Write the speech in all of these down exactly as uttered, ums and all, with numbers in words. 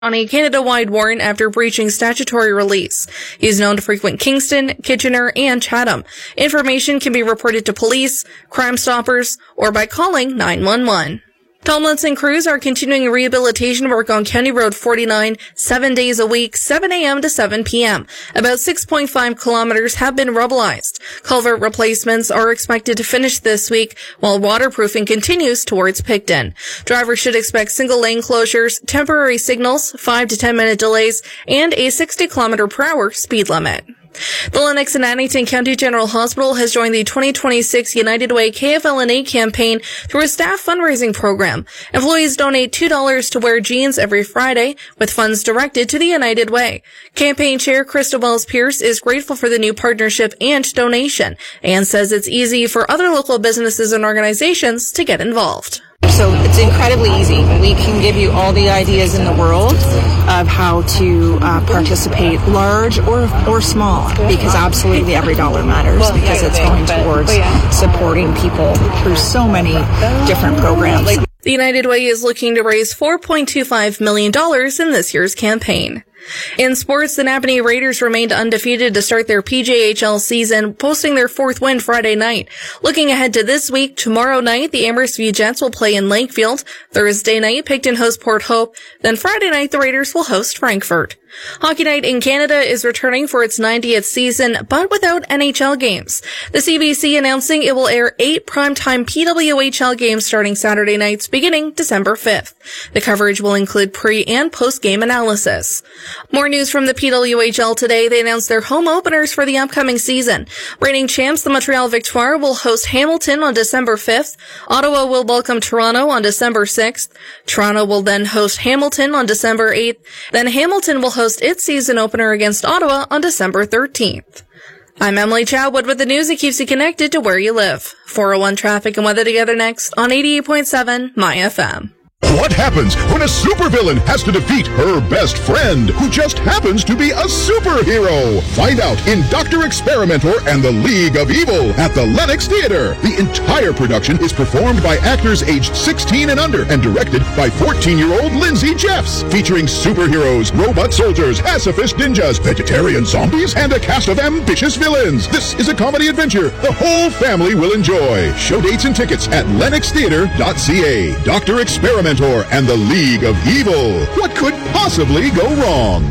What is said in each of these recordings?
on a Canada-wide warrant after breaching statutory release. He is known to frequent Kingston, Kitchener, and Chatham. Information can be reported to police, Crime Stoppers, or by calling nine one one. Tomlinson crews are continuing rehabilitation work on County Road forty-nine seven days a week, seven a.m. to seven p.m. About six point five kilometers have been rubblized. Culvert replacements are expected to finish this week, while waterproofing continues towards Picton. Drivers should expect single lane closures, temporary signals, five to ten minute delays, and a sixty kilometer per hour speed limit. The Lennox and Addington County General Hospital has joined the twenty twenty-six United Way K F L N A campaign through a staff fundraising program. Employees donate two dollars to wear jeans every Friday, with funds directed to the United Way. Campaign Chair Krista Wells-Pierce is grateful for the new partnership and donation, and says it's easy for other local businesses and organizations to get involved. So it's incredibly easy. We can give you all the ideas in the world of how to uh, participate, large or or small, because absolutely every dollar matters, because it's going towards supporting people through so many different programs. The United Way is looking to raise four point two five million dollars in this year's campaign. In sports, the Napanee Raiders remained undefeated to start their P J H L season, posting their fourth win Friday night. Looking ahead to this week, tomorrow night, the Amherst View Jets will play in Lakefield. Thursday night, Picton hosts Port Hope. Then Friday night, the Raiders will host Frankfurt. Hockey Night in Canada is returning for its ninetieth season, but without N H L games. The C B C announcing it will air eight primetime P W H L games starting Saturday nights beginning December fifth. The coverage will include pre- and post-game analysis. More news from the P W H L today. They announced their home openers for the upcoming season. Reigning champs, the Montreal Victoire, will host Hamilton on December fifth. Ottawa will welcome Toronto on December sixth. Toronto will then host Hamilton on December eighth. Then Hamilton will host its season opener against Ottawa on December thirteenth. I'm Emily Chadwood with the news that keeps you connected to where you live. four oh one traffic and weather together next on eighty-eight point seven My F M. What happens when a supervillain has to defeat her best friend, who just happens to be a superhero? Find out in Doctor Experimenter and the League of Evil at the Lennox Theater. The entire production is performed by actors aged sixteen and under and directed by fourteen-year-old Lindsay Jeffs, featuring superheroes, robot soldiers, pacifist ninjas, vegetarian zombies, and a cast of ambitious villains. This is a comedy adventure the whole family will enjoy. Show dates and tickets at lennox theater dot c a. Doctor Experimenter and the League of Evil. What could possibly go wrong?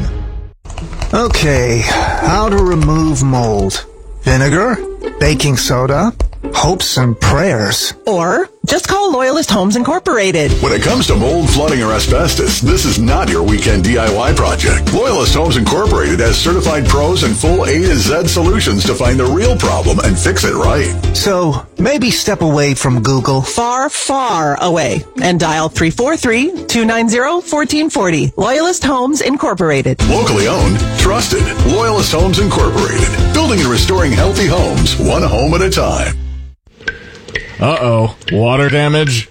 Okay, how to remove mold. Vinegar, baking soda, hopes and prayers. Or just call Loyalist Homes Incorporated. When it comes to mold, flooding, or asbestos, this is not your weekend D I Y project. Loyalist Homes Incorporated has certified pros and full A to Z solutions to find the real problem and fix it right. So, maybe step away from Google. Far, far away. And dial three four three, two nine zero, one four four zero. Loyalist Homes Incorporated. Locally owned, trusted. Loyalist Homes Incorporated. Building and restoring healthy homes, one home at a time. Uh-oh. Water damage?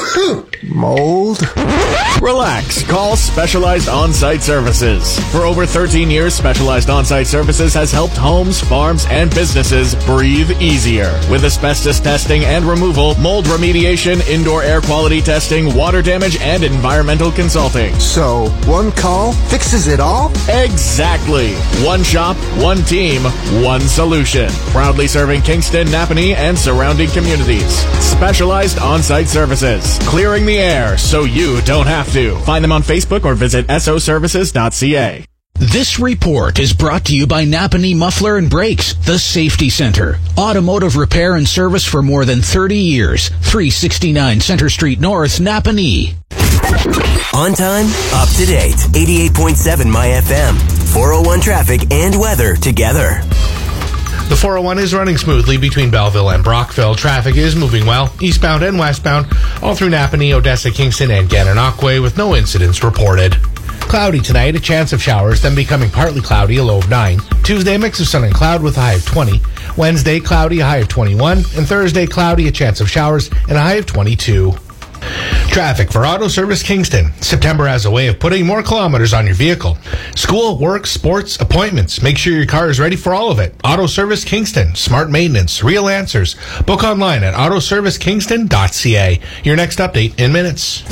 Mold? Relax. Call Specialized On-Site Services. For over thirteen years, Specialized On-Site Services has helped homes, farms, and businesses breathe easier. With asbestos testing and removal, mold remediation, indoor air quality testing, water damage, and environmental consulting. So, one call fixes it all? Exactly. One shop, one team, one solution. Proudly serving Kingston, Napanee, and surrounding communities. Specialized On-Site Services. Clearing the air so you don't have to. Find them on Facebook or visit S O services dot c a. This report is brought to you by Napanee Muffler and Brakes, the Safety Center. Automotive repair and service for more than thirty years. three sixty-nine Center Street North, Napanee. On time, up to date. eighty-eight point seven My F M. four oh one traffic and weather together. The four oh one is running smoothly between Belleville and Brockville. Traffic is moving well, eastbound and westbound, all through Napanee, Odessa, Kingston, and Gananoque, with no incidents reported. Cloudy tonight, a chance of showers, then becoming partly cloudy, a low of nine. Tuesday, a mix of sun and cloud with a high of twenty. Wednesday, cloudy, a high of twenty-one. And Thursday, cloudy, a chance of showers, and a high of twenty-two. Traffic for Auto Service Kingston. September has a way of putting more kilometers on your vehicle. School, work, sports, appointments. Make sure your car is ready for all of it. Auto Service Kingston. Smart maintenance. Real answers. Book online at auto service kingston dot c a. Your next update in minutes.